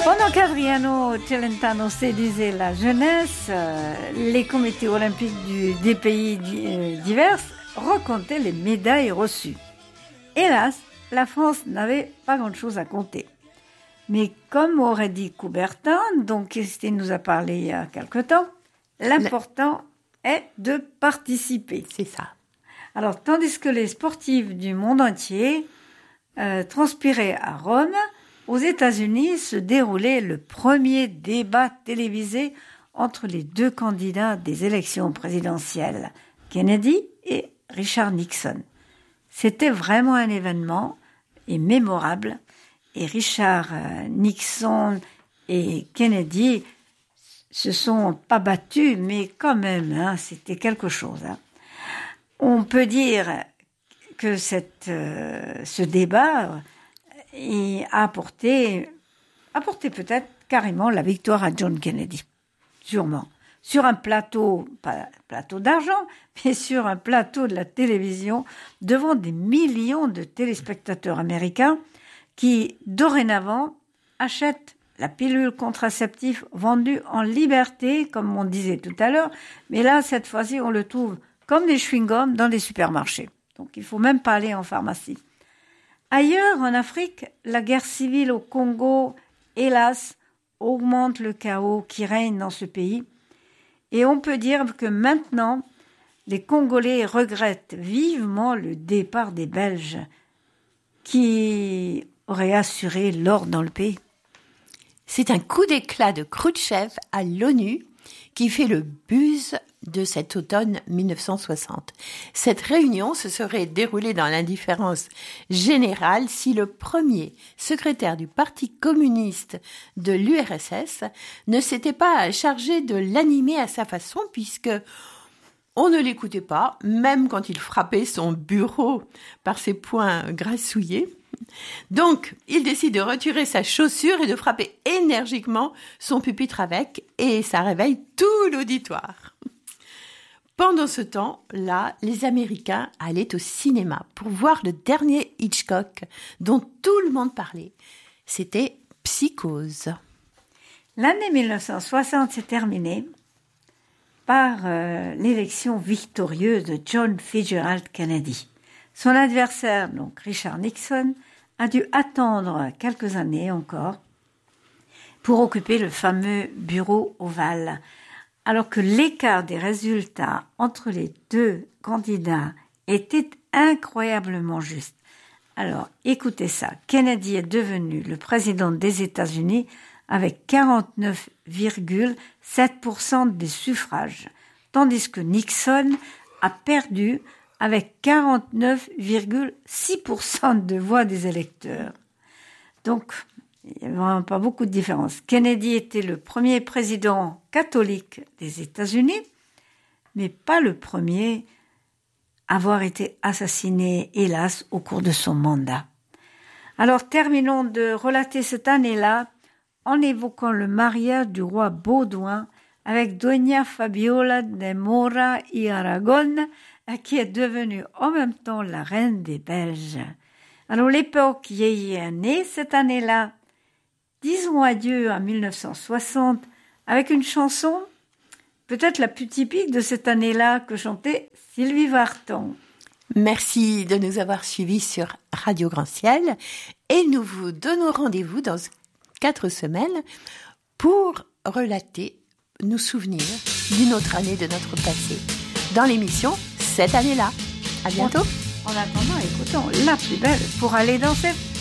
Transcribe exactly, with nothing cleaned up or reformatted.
Pendant qu'Adriano Celentano séduisait la jeunesse, euh, les comités olympiques du, des pays di- divers recomptaient les médailles reçues. Hélas, la France n'avait pas grand-chose à compter. Mais comme aurait dit Coubertin, dont Christine nous a parlé il y a quelque temps, l'important est de participer. C'est ça. Alors, tandis que les sportifs du monde entier euh, transpiraient à Rome, aux États-Unis se déroulait le premier débat télévisé entre les deux candidats des élections présidentielles, Kennedy et Richard Nixon. C'était vraiment un événement et mémorable. Et Richard euh, Nixon et Kennedy se sont pas battus, mais quand même, hein, c'était quelque chose. Hein. On peut dire que cette, euh, ce débat euh, a apporté, apporté peut-être carrément la victoire à John Kennedy, sûrement. Sur un plateau, pas plateau d'argent, mais sur un plateau de la télévision, devant des millions de téléspectateurs américains qui, dorénavant, achètent la pilule contraceptive vendue en liberté, comme on disait tout à l'heure, mais là, cette fois-ci, on le trouve comme des chewing-gums dans les supermarchés. Donc, il ne faut même pas aller en pharmacie. Ailleurs, en Afrique, la guerre civile au Congo, hélas, augmente le chaos qui règne dans ce pays. Et on peut dire que maintenant, les Congolais regrettent vivement le départ des Belges qui auraient assuré l'ordre dans le pays. C'est un coup d'éclat de Khrouchtchev à l'ONU qui fait le buzz de cet automne mille neuf cent soixante. Cette réunion se serait déroulée dans l'indifférence générale si le premier secrétaire du Parti communiste de l'U R S S ne s'était pas chargé de l'animer à sa façon, puisque on ne l'écoutait pas, même quand il frappait son bureau par ses poings grassouillés. Donc, il décide de retirer sa chaussure et de frapper énergiquement son pupitre avec, et ça réveille tout l'auditoire. Pendant ce temps-là, les Américains allaient au cinéma pour voir le dernier Hitchcock dont tout le monde parlait. C'était Psychose. L'année mille neuf cent soixante s'est terminée par euh, l'élection victorieuse de John Fitzgerald Kennedy. Son adversaire, donc Richard Nixon, a dû attendre quelques années encore pour occuper le fameux bureau ovale, alors que l'écart des résultats entre les deux candidats était incroyablement juste. Alors, écoutez ça, Kennedy est devenu le président des États-Unis avec quarante-neuf virgule sept pour cent des suffrages, tandis que Nixon a perdu avec quarante-neuf virgule six pour cent de voix des électeurs. Donc, il n'y a vraiment pas beaucoup de différence. Kennedy était le premier président catholique des États-Unis, mais pas le premier à avoir été assassiné, hélas, au cours de son mandat. Alors, terminons de relater cette année-là en évoquant le mariage du roi Baudouin avec Doña Fabiola de Mora y Aragon, qui est devenue en même temps la reine des Belges. Alors, l'époque y est née cette année-là. Disons adieu à mille neuf cent soixante avec une chanson peut-être la plus typique de cette année-là que chantait Sylvie Vartan. Merci de nous avoir suivis sur Radio Grand Ciel et nous vous donnons rendez-vous dans quatre semaines pour relater, nous souvenir d'une autre année de notre passé dans l'émission Cette année-là. À bientôt. En attendant, écoutons la plus belle pour aller danser.